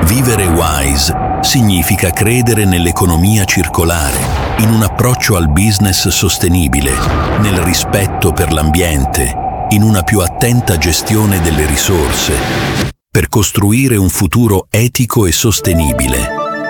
Vivere wise significa credere nell'economia circolare, in un approccio al business sostenibile, nel rispetto per l'ambiente, in una più attenta gestione delle risorse, per costruire un futuro etico e sostenibile.